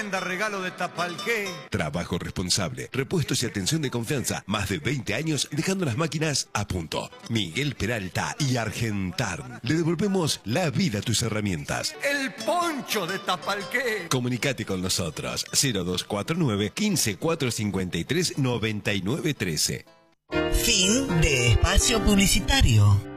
Regalo de Tapalqué. Trabajo responsable, repuestos y atención de confianza. Más de 20 años dejando las máquinas a punto. Miguel Peralta y Argentarn. Le devolvemos la vida a tus herramientas. El poncho de Tapalqué. Comunicate con nosotros. 0249 15453 9913. Fin de espacio publicitario.